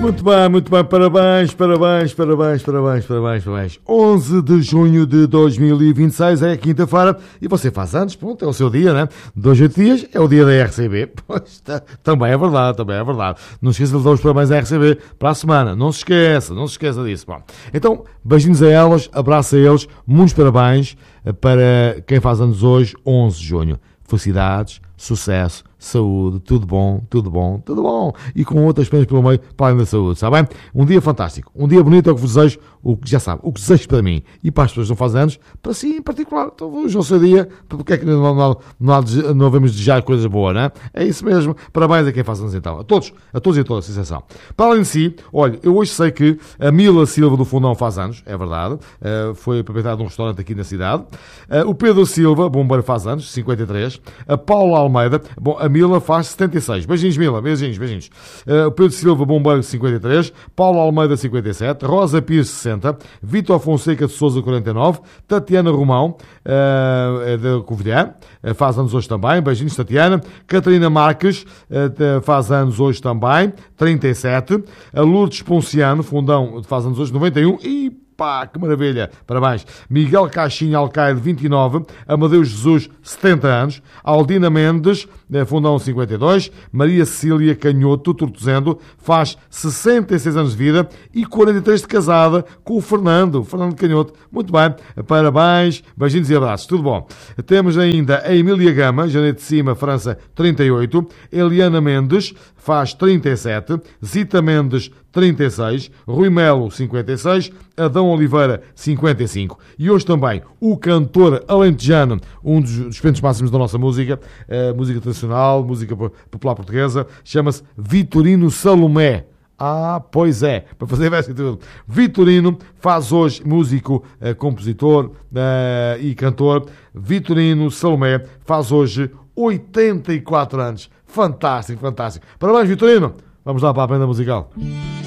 Muito bem, parabéns. 11 de junho de 2026 é quinta-feira e você faz anos, pronto, é o seu dia, né? 2 a 8 dias é o dia da RCB. Pois, também é verdade. Não se esqueça de dar os parabéns à RCB para a semana, não se esqueça disso. Bom, então, beijinhos a elas, abraço a eles, muitos parabéns para quem faz anos hoje, 11 de junho. Felicidades, sucesso, saúde, tudo bom. E com outras penas pelo meio, para além da saúde, está bem? Um dia fantástico, um dia bonito é o que vos desejo, o que já sabe, o que desejo para mim e para as pessoas que não fazem anos, para si em particular. Então hoje é o seu dia, porque é que não devemos desejar coisas boas, não é? É isso mesmo, parabéns a quem faz anos então, a todos e a toda, sem exceção. Para além de si, olha, eu hoje sei que a Mila Silva do Fundão faz anos, é verdade, foi proprietária de um restaurante aqui na cidade. O Pedro Silva, bombeiro, faz anos, 53. A Paula Almeida, bom, a Mila faz 76. Beijinhos, Mila, beijinhos. O Pedro Silva, bombeiro, 53. Paula Almeida, 57. Rosa Pires, 60. Vítor Fonseca de Sousa, 49. Tatiana Romão, da Covilhã, faz anos hoje também. Beijinhos, Tatiana. Catarina Marques, faz anos hoje também, 37. A Lourdes Ponciano, Fundão, faz anos hoje, 91. E pá, que maravilha, parabéns. Miguel Caixinha Alcaide, 29. Amadeu Jesus, 70 anos. Aldina Mendes, Fundão, 52. Maria Cecília Canhoto, Tortozendo, faz 66 anos de vida e 43 de casada com o Fernando Canhoto. Muito bem, parabéns, beijinhos e abraços, tudo bom. Temos ainda a Emília Gama, Janeiro de Cima, França, 38. Eliana Mendes, faz 37. Zita Mendes, 36. Rui Melo, 56. Adão Oliveira, 55. E hoje também o cantor alentejano, um dos expoentes máximos da nossa música, música tradicional, música popular portuguesa, chama-se Vitorino Salomé. Ah, pois é, para fazer verso e tudo. Vitorino faz hoje, músico, compositor e cantor. Vitorino Salomé faz hoje 84 anos. Fantástico. Parabéns, Vitorino. Vamos lá para a prenda musical.